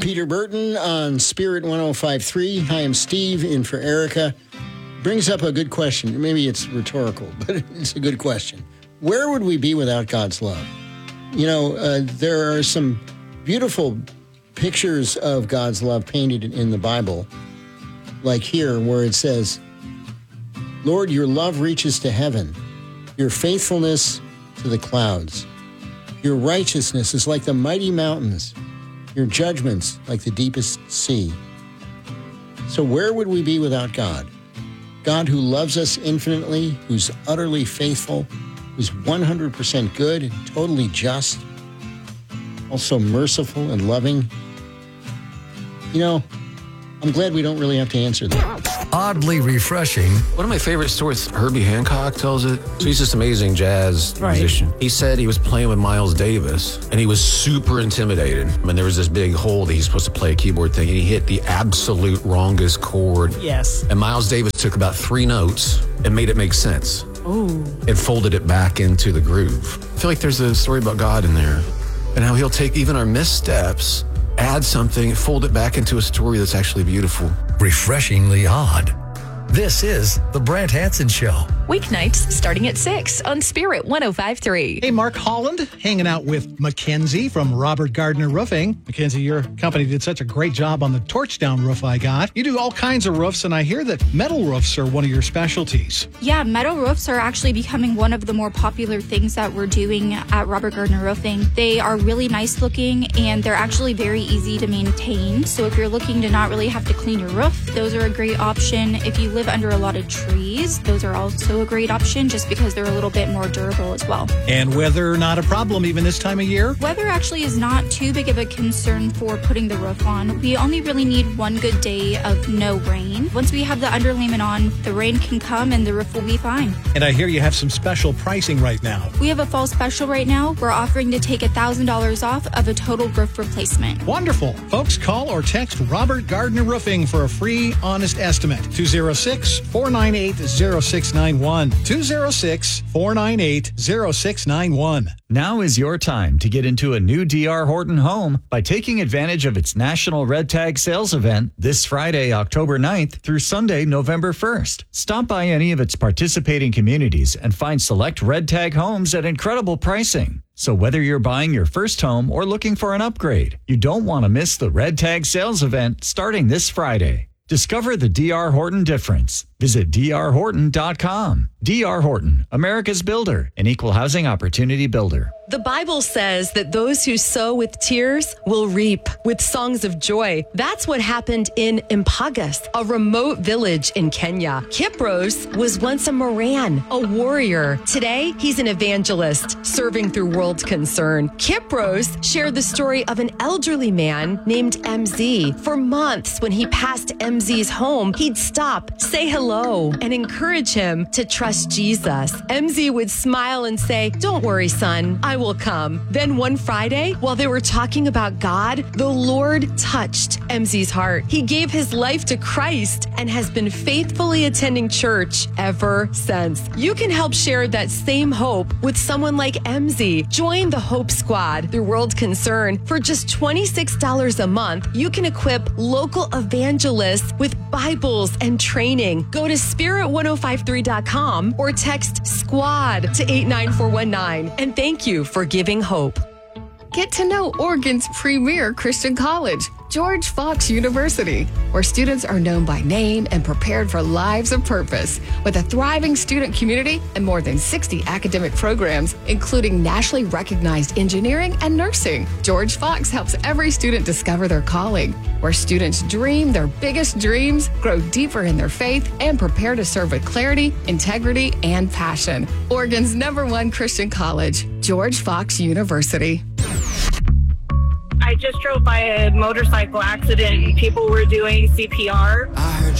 Peter Burton on Spirit 105.3. Hi, I'm Steve, in for Erica. Brings up a good question. Maybe it's rhetorical, but it's a good question. Where would we be without God's love? You know, there are some beautiful pictures of God's love painted in the Bible, like here where it says, Lord, your love reaches to heaven, your faithfulness to the clouds. Your righteousness is like the mighty mountains, your judgments like the deepest sea. So where would we be without God? God who loves us infinitely, who's utterly faithful, who's 100% good and totally just, also merciful and loving. You know, I'm glad we don't really have to answer that. Oddly refreshing. One of my favorite stories, Herbie Hancock tells it. So he's this amazing jazz musician. He said he was playing with Miles Davis, and he was super intimidated. I mean, there was this big hole that he's supposed to play a keyboard thing, and he hit the absolute wrongest chord. Yes. And Miles Davis took about 3 notes and made it make sense. Ooh. And folded it back into the groove. I feel like there's a story about God in there, and how he'll take even our missteps, add something, fold it back into a story that's actually beautiful. Refreshingly odd. This is The Brant Hansen Show. Weeknights starting at 6 on Spirit 105.3. Hey, Mark Holland, hanging out with Mackenzie from Robert Gardner Roofing. Mackenzie, your company did such a great job on the Torchdown roof I got. You do all kinds of roofs, and I hear that metal roofs are one of your specialties. Yeah, metal roofs are actually becoming one of the more popular things that we're doing at Robert Gardner Roofing. They are really nice looking, and they're actually very easy to maintain. So if you're looking to not really have to clean your roof, those are a great option. If you live under a lot of trees, those are also a great option just because they're a little bit more durable as well. And weather not a problem even this time of year? Weather actually is not too big of a concern for putting the roof on. We only really need one good day of no rain. Once we have the underlayment on, the rain can come and the roof will be fine. And I hear you have some special pricing right now. We have a fall special right now. We're offering to take $1,000 off of a total roof replacement. Wonderful. Folks, call or text Robert Gardner Roofing for a free, honest estimate. 206-498-0691. 206-498-0691. Now is your time to get into a new D.R. Horton home by taking advantage of its National Red Tag Sales Event this Friday, October 9th through Sunday, November 1st. Stop by any of its participating communities and find select Red Tag homes at incredible pricing. So whether you're buying your first home or looking for an upgrade, you don't want to miss the Red Tag Sales Event starting this Friday. Discover the D.R. Horton difference. Visit drhorton.com. D.R. Horton, America's builder, an equal housing opportunity builder. The Bible says that those who sow with tears will reap with songs of joy. That's what happened in Impagas, a remote village in Kenya. Kipros was once a Moran, a warrior. Today, he's an evangelist serving through World Concern. Kipros shared the story of an elderly man named MZ. For months, when he passed MZ's home, he'd stop, say hello, and encourage him to trust Jesus. MZ would smile and say, "Don't worry, son, I will come." Then one Friday, while they were talking about God, the Lord touched MZ's heart. He gave his life to Christ and has been faithfully attending church ever since. You can help share that same hope with someone like MZ. Join the Hope Squad through World Concern. For just $26 a month, you can equip local evangelists with Bibles and training. Go to spirit1053.com or text SQUAD to 89419. And thank you for giving hope. Get to know Oregon's premier Christian college, George Fox University, where students are known by name and prepared for lives of purpose. With a thriving student community and more than 60 academic programs, including nationally recognized engineering and nursing, George Fox helps every student discover their calling, where students dream their biggest dreams, grow deeper in their faith, and prepare to serve with clarity, integrity, and passion. Oregon's #1 Christian college, George Fox University. I just drove by a motorcycle accident and people were doing CPR.